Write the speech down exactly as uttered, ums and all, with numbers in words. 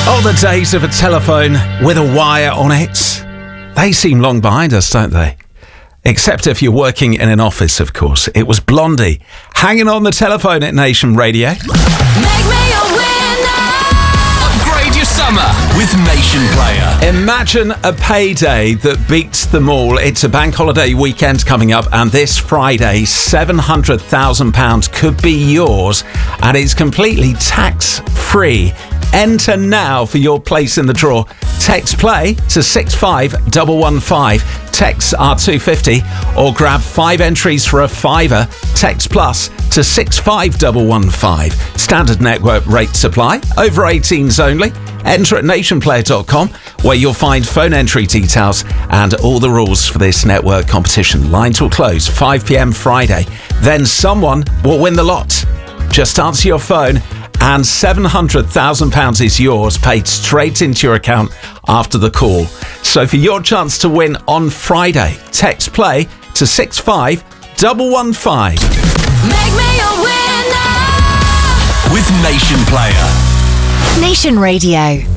Oh, the days of a telephone with a wire on it. They seem long behind us, don't they? Except if you're working in an office, of course. It was Blondie hanging on the telephone at Nation Radio. Make me a winner. Upgrade your summer with Nation Player. Imagine a payday that beats them all. It's a bank holiday weekend coming up, and this Friday, seven hundred thousand pounds could be yours, and it's completely tax-free. Enter now for your place in the draw. Text play to six five one one five. Texts are two fifty, or grab five entries for a fiver. Text plus to six five one one five. Standard network rate supply. Over eighteens only. Enter at nation player dot com, where you'll find phone entry details and all the rules for this network competition. Lines will close five p.m. Friday. Then someone will win the lot. Just answer your phone, and seven hundred thousand pounds is yours, paid straight into your account after the call. So for your chance to win on Friday, text play to six five one one five. Make me a winner with Nation Player. Nation Radio.